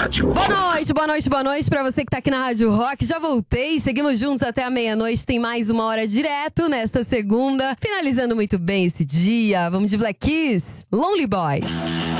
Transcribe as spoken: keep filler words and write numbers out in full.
Rádio Boa Rock. noite, boa noite, boa noite pra você que tá aqui na Rádio Rock. Já voltei, seguimos juntos até a meia-noite. Tem mais uma hora direto nesta segunda. Finalizando muito bem esse dia. Vamos de Black Keys, Lonely Boy.